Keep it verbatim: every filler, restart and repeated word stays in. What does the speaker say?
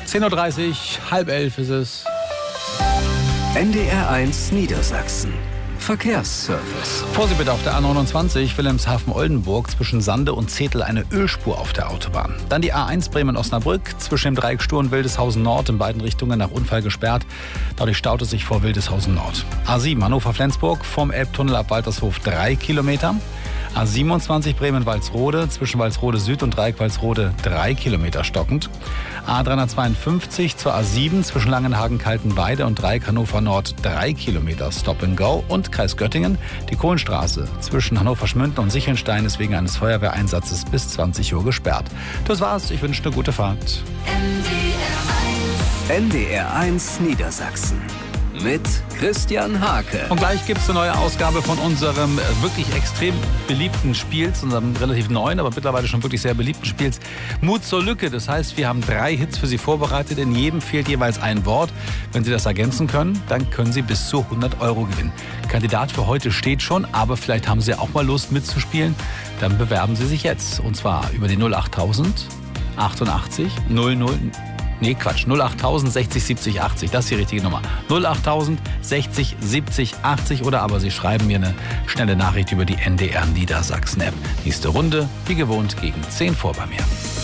zehn Uhr dreißig, halb elf ist es. N D R eins Niedersachsen. Verkehrsservice. Vorsicht bitte auf der A neunundzwanzig Wilhelmshaven-Oldenburg zwischen Sande und Zetel eine Ölspur auf der Autobahn. Dann die A eins Bremen-Osnabrück zwischen dem Dreieck Stur und Wildeshausen Nord in beiden Richtungen nach Unfall gesperrt. Dadurch staut es sich vor Wildeshausen Nord. A sieben Hannover-Flensburg vom Elbtunnel ab Waltershof drei Kilometer. A siebenundzwanzig Bremen-Walsrode zwischen Walsrode Süd und Dreieck Walsrode drei Kilometer stockend. A dreihundertzweiundfünfzig zur A sieben zwischen Langenhagen-Kaltenweide und Dreieck Hannover Nord drei Kilometer Stop and Go. Und Kreis Göttingen, die Kohlenstraße zwischen Hannover-Schmünden und Sichelnstein ist wegen eines Feuerwehreinsatzes bis zwanzig Uhr gesperrt. Das war's, ich wünsche eine gute Fahrt. N D R eins Niedersachsen mit Christian Hake. Und gleich gibt es eine neue Ausgabe von unserem wirklich extrem beliebten Spiels, unserem relativ neuen, aber mittlerweile schon wirklich sehr beliebten Spiels Mut zur Lücke. Das heißt, wir haben drei Hits für Sie vorbereitet. In jedem fehlt jeweils ein Wort. Wenn Sie das ergänzen können, dann können Sie bis zu hundert Euro gewinnen. Kandidat für heute steht schon, aber vielleicht haben Sie auch mal Lust mitzuspielen. Dann bewerben Sie sich jetzt. Und zwar über die null achttausend achtundachtzig null null. Nee, Quatsch. null achttausend sechzig siebzig achtzig. Das ist die richtige Nummer. null achttausend sechzig siebzig achtzig. Oder aber Sie schreiben mir eine schnelle Nachricht über die N D R Niedersachsen App. Nächste Runde, wie gewohnt, gegen zehn vor bei mir.